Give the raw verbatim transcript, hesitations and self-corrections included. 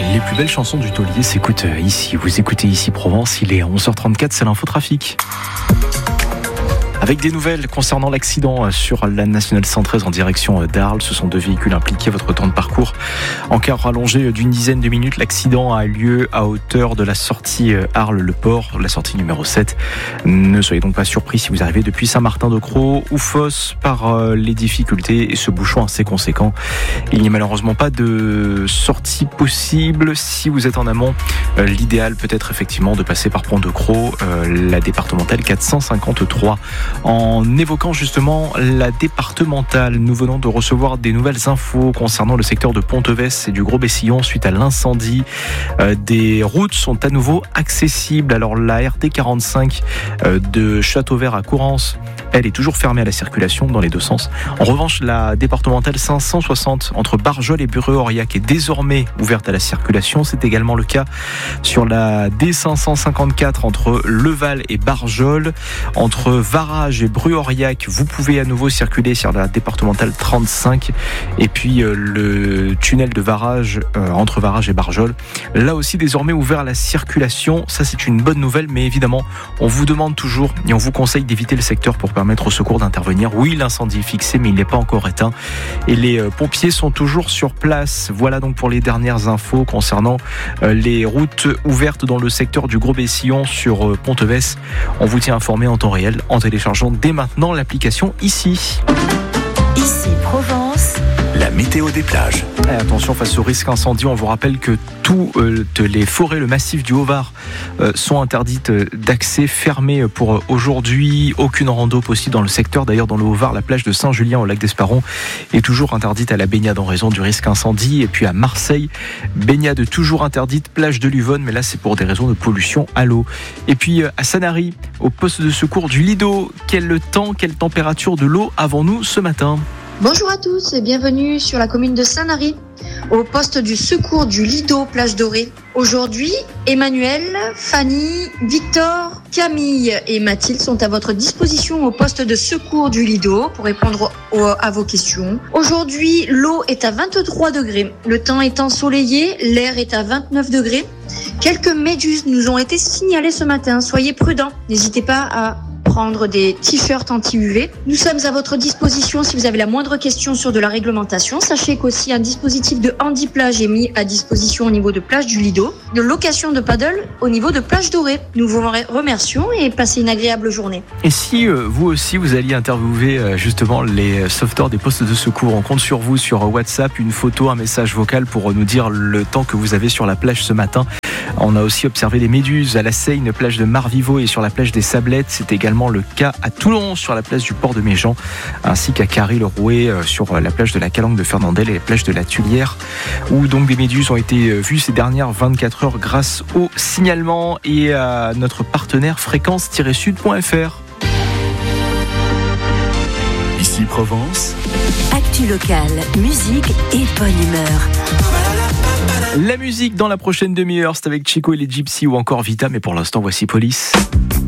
Les plus belles chansons du taulier s'écoutent ici. Vous écoutez ici Provence, il est onze heures trente-quatre, c'est l'infotrafic. Avec des nouvelles concernant l'accident sur la Nationale cent treize en direction d'Arles. Ce sont deux véhicules impliqués. Votre temps de parcours en quart rallongé d'une dizaine de minutes. L'accident a lieu à hauteur de la sortie Arles-le-Port, la sortie numéro sept. Ne soyez donc pas surpris si vous arrivez depuis Saint-Martin-de-Crau ou Fos par les difficultés et ce bouchon assez conséquent. Il n'y a malheureusement pas de sortie possible. Si vous êtes en amont, l'idéal peut être effectivement de passer par Pont-de-Crau, la départementale quatre cent cinquante-trois. En évoquant justement la départementale, nous venons de recevoir des nouvelles infos concernant le secteur de Ponteves et du Gros-Bessillon suite à l'incendie. Euh, des routes sont à nouveau accessibles. Alors la R T quarante-cinq euh, de Châteauvert à Courance, elle est toujours fermée à la circulation dans les deux sens. En revanche, la départementale cinq cent soixante entre Barjol et Bureux-Aurillac est désormais ouverte à la circulation. C'est également le cas sur la D cinq cent cinquante-quatre entre Leval et Barjol, entre Varage et Bru-Aurillac, vous pouvez à nouveau circuler sur la départementale trente-cinq et puis euh, le tunnel de Varage euh, entre Varage et Barjol, là aussi désormais ouvert à la circulation. Ça c'est une bonne nouvelle, mais évidemment on vous demande toujours et on vous conseille d'éviter le secteur pour permettre aux secours d'intervenir. Oui, l'incendie est fixé mais il n'est pas encore éteint et les euh, pompiers sont toujours sur place. Voilà donc pour les dernières infos concernant euh, les routes ouvertes dans le secteur du Gros-Bessillon sur euh, Ponteves. On vous tient informé en temps réel en téléchargeant dès maintenant l'application ici. Ici Provence. La météo des plages. Et attention face au risque incendie, on vous rappelle que toutes euh, les forêts, le massif du Haut-Var euh, sont interdites d'accès, fermées pour aujourd'hui. Aucune rando possible dans le secteur. D'ailleurs, dans le Haut-Var, la plage de Saint-Julien au lac d'Esparon est toujours interdite à la baignade en raison du risque incendie. Et puis à Marseille, baignade toujours interdite, plage de Luvonne, mais là c'est pour des raisons de pollution à l'eau. Et puis à Sanary, au poste de secours du Lido, quel temps, quelle température de l'eau avons-nous ce matin ? Bonjour à tous et bienvenue sur la commune de Sanary, au poste du secours du Lido, plage dorée. Aujourd'hui, Emmanuel, Fanny, Victor, Camille et Mathilde sont à votre disposition au poste de secours du Lido pour répondre au, à vos questions. Aujourd'hui, l'eau est à vingt-trois degrés, le temps est ensoleillé, l'air est à vingt-neuf degrés. Quelques méduses nous ont été signalées ce matin, soyez prudents, n'hésitez pas à prendre des t-shirts anti-U V. Nous sommes à votre disposition si vous avez la moindre question sur de la réglementation. Sachez qu'aussi un dispositif de handi-plage est mis à disposition au niveau de plage du Lido, de location de paddle au niveau de plage dorée. Nous vous remercions et passez une agréable journée. Et si euh, vous aussi vous alliez interviewer euh, justement les sauveteurs des postes de secours, on compte sur vous sur WhatsApp, une photo, un message vocal pour nous dire le temps que vous avez sur la plage ce matin. On a aussi observé les méduses à la Seine, plage de Marviveau et sur la plage des Sablettes. C'est également le cas à Toulon sur la place du port de Méjean, ainsi qu'à Carry-le-Rouet sur la plage de la Calanque de Fernandel et la plage de la Tulière, où donc des méduses ont été vues ces dernières vingt-quatre heures grâce au signalement et à notre partenaire fréquence tiret sud point f r. Ici Provence. Actu locale, musique et bonne humeur. La musique dans la prochaine demi-heure, c'est avec Chico et les Gypsy ou encore Vita, mais pour l'instant voici Police.